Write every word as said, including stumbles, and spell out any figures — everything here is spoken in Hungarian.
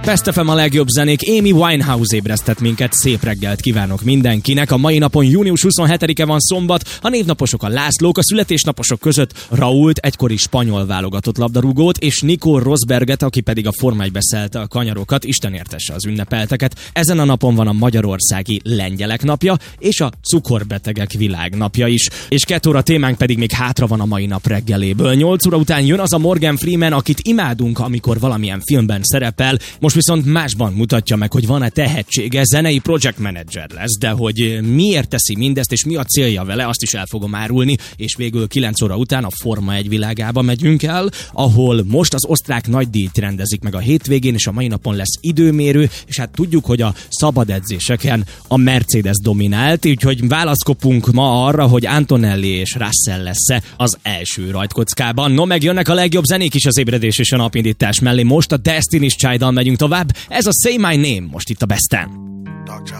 Best ef em a legjobb zenék, Amy Winehouse ébresztett minket, szép reggelt kívánok mindenkinek. A mai napon június huszonhetedike van, szombat, a névnaposok a Lászlók, a születésnaposok között Raúlt, egykori spanyol válogatott labdarúgót, és Nico Rosberget, aki pedig a Forma egybe szelte a kanyarokat, Isten értesse az ünnepelteket. Ezen a napon van a Magyarországi Lengyelek napja, és a Cukorbetegek világnapja is. És két óra témánk pedig még hátra van a mai nap reggeléből. nyolc óra után jön az a Morgan Freeman, akit imádunk, amikor valamilyen filmben szerepel. Most viszont másban mutatja meg, hogy van-e tehetsége, zenei project manager lesz, de hogy miért teszi mindezt, és mi a célja vele, azt is el fogom árulni, és végül kilenc óra után a Forma egy világába megyünk el, ahol most az osztrák nagydíjt rendezik meg a hétvégén, és a mai napon lesz időmérő, és hát tudjuk, hogy a szabad edzéseken a Mercedes dominált, úgyhogy válaszkopunk ma arra, hogy Antonelli és Russell lesz-e az első rajtkockában. No, meg jönnek a legjobb zenék is az ébredés és a napindítás mellé. Most a Destiny's Child-dal megyünk tovább. Ez a Say My Name most itt a Besten.